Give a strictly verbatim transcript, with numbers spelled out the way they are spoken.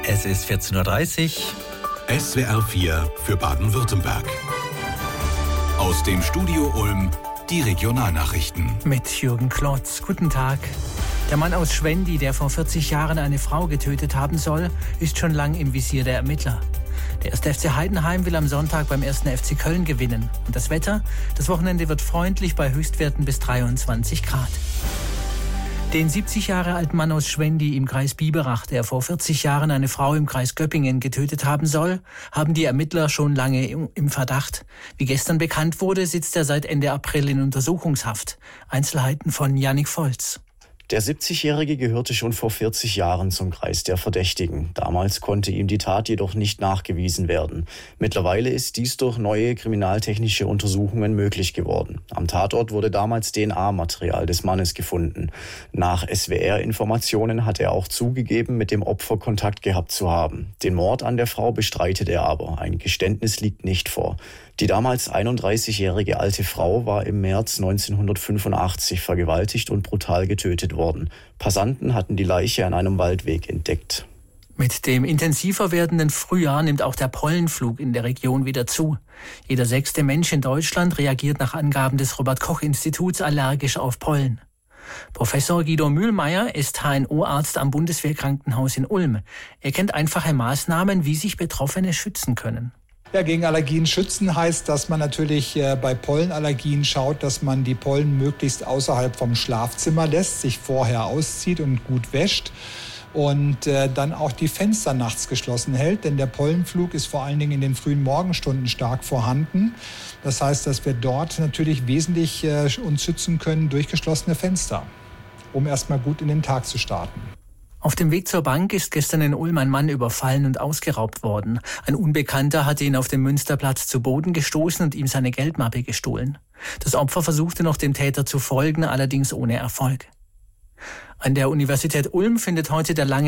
Es ist vierzehn Uhr dreißig. S W R vier für Baden-Württemberg. Aus dem Studio Ulm die Regionalnachrichten. Mit Jürgen Klotz. Guten Tag. Der Mann aus Schwendi, der vor vierzig Jahren eine Frau getötet haben soll, ist schon lang im Visier der Ermittler. Der erste F C Heidenheim will am Sonntag beim ersten F C Köln gewinnen. Und das Wetter? Das Wochenende wird freundlich bei Höchstwerten bis dreiundzwanzig Grad. Den siebzig Jahre alten Mann aus Schwendi im Kreis Biberach, der vor vierzig Jahren eine Frau im Kreis Göppingen getötet haben soll, haben die Ermittler schon lange im Verdacht. Wie gestern bekannt wurde, sitzt er seit Ende April in Untersuchungshaft. Einzelheiten von Jannik Volz. Der siebzigjährige gehörte schon vor vierzig Jahren zum Kreis der Verdächtigen. Damals konnte ihm die Tat jedoch nicht nachgewiesen werden. Mittlerweile ist dies durch neue kriminaltechnische Untersuchungen möglich geworden. Am Tatort wurde damals D N A-Material des Mannes gefunden. Nach S W R-Informationen hat er auch zugegeben, mit dem Opfer Kontakt gehabt zu haben. Den Mord an der Frau bestreitet er aber. Ein Geständnis liegt nicht vor. Die damals einunddreißigjährige alte Frau war im März neunzehnhundertfünfundachtzig vergewaltigt und brutal getötet worden. Passanten hatten die Leiche an einem Waldweg entdeckt. Mit dem intensiver werdenden Frühjahr nimmt auch der Pollenflug in der Region wieder zu. Jeder sechste Mensch in Deutschland reagiert nach Angaben des Robert-Koch-Instituts allergisch auf Pollen. Professor Guido Mühlmeier ist H N O-Arzt am Bundeswehrkrankenhaus in Ulm. Er kennt einfache Maßnahmen, wie sich Betroffene schützen können. Ja, gegen Allergien schützen heißt, dass man natürlich äh, bei Pollenallergien schaut, dass man die Pollen möglichst außerhalb vom Schlafzimmer lässt, sich vorher auszieht und gut wäscht und äh, dann auch die Fenster nachts geschlossen hält, denn der Pollenflug ist vor allen Dingen in den frühen Morgenstunden stark vorhanden. Das heißt, dass wir dort natürlich wesentlich äh, uns schützen können durch geschlossene Fenster, um erstmal gut in den Tag zu starten. Auf dem Weg zur Bank ist gestern in Ulm ein Mann überfallen und ausgeraubt worden. Ein Unbekannter hatte ihn auf dem Münsterplatz zu Boden gestoßen und ihm seine Geldmappe gestohlen. Das Opfer versuchte noch dem Täter zu folgen, allerdings ohne Erfolg. An der Universität Ulm findet heute der lange